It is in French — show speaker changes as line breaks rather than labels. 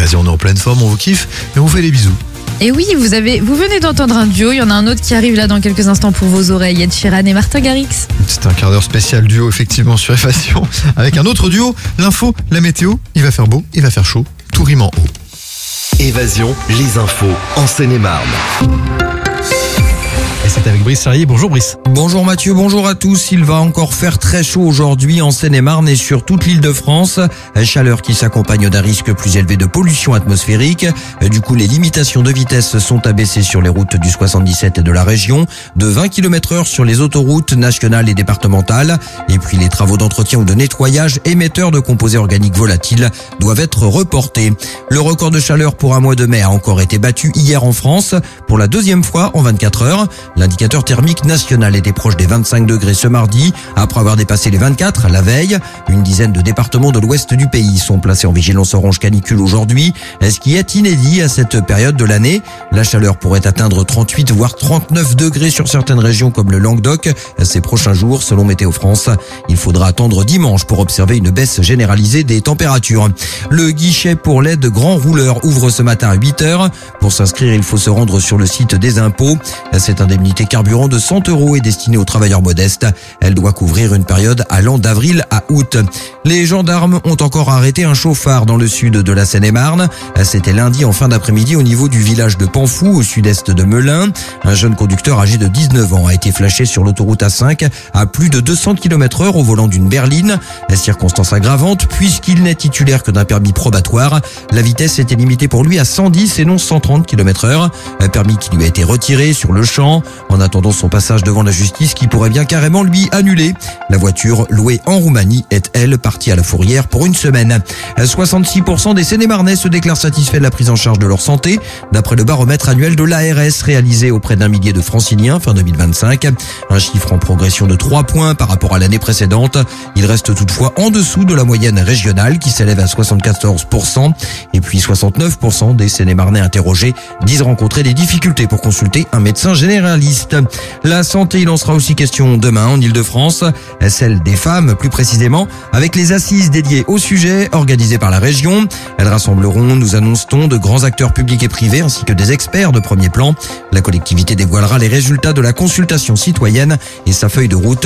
Vas-y, on est en pleine forme, on vous kiffe et on vous fait des bisous.
Et oui, vous venez d'entendre un duo, il y en a un autre qui arrive là dans quelques instants pour vos oreilles, Ed Sheeran et Martin Garrix.
C'est un quart d'heure spécial duo effectivement sur Évasion. Avec un autre duo, l'info, la météo, il va faire beau, il va faire chaud, tout rime en haut.
Évasion, les infos en Seine-et-Marne.
Et c'est avec Brice Sarrier. Bonjour Brice.
Bonjour Mathieu, bonjour à tous. Il va encore faire très chaud aujourd'hui en Seine-et-Marne et sur toute l'île de France. Chaleur qui s'accompagne d'un risque plus élevé de pollution atmosphérique. Du coup, les limitations de vitesse sont abaissées sur les routes du 77 et de la région, de 20 km/h sur les autoroutes nationales et départementales. Et puis les travaux d'entretien ou de nettoyage émetteurs de composés organiques volatiles doivent être reportés. Le record de chaleur pour un mois de mai a encore été battu hier en France pour la deuxième fois en 24 heures. L'indicateur thermique national était proche des 25 degrés ce mardi, après avoir dépassé les 24 la veille. Une dizaine de départements de l'ouest du pays sont placés en vigilance orange canicule aujourd'hui, ce qui est inédit à cette période de l'année. La chaleur pourrait atteindre 38 voire 39 degrés sur certaines régions comme le Languedoc ces prochains jours selon Météo France. Il faudra attendre dimanche pour observer une baisse généralisée des températures. Le guichet pour l'aide grand rouleur ouvre ce matin à 8h. Pour s'inscrire, il faut se rendre sur le site des impôts. Cette indemnité carburant de 100 € est destinée aux travailleurs modestes. Elle doit couvrir une période allant d'avril à août. Les gendarmes ont encore arrêté un chauffard dans le sud de la Seine-et-Marne. C'était lundi en fin d'après-midi au niveau du village de Panfou, au sud-est de Melun. Un jeune conducteur âgé de 19 ans a été flashé sur l'autoroute A5 à plus de 200 km/h au volant d'une berline. Circonstance aggravante puisqu'il n'est titulaire que d'un permis probatoire. La vitesse était limitée pour lui à 110 et non 130 km/h. Un permis qui lui a été retiré sur le champ. En attendant son passage devant la justice qui pourrait bien carrément lui annuler. La voiture louée en Roumanie est, elle, partie à la fourrière pour une semaine. 66% des Seine-et-Marnais se déclarent satisfaits de la prise en charge de leur santé, d'après le baromètre annuel de l'ARS réalisé auprès d'1 millier de franciliens fin 2025. Un chiffre en progression de 3 points par rapport à l'année précédente. Il reste toutefois en dessous de la moyenne régionale qui s'élève à 74%. Et puis 69% des Seine-et-Marnais interrogés disent rencontrer des difficultés pour consulter un médecin généraliste. La santé, il en sera aussi question demain en Ile-de-France, celle des femmes plus précisément, avec les assises dédiées au sujet organisées par la région. Elles rassembleront, nous annonce-t-on, de grands acteurs publics et privés ainsi que des experts de premier plan. La collectivité dévoilera les résultats de la consultation citoyenne et sa feuille de route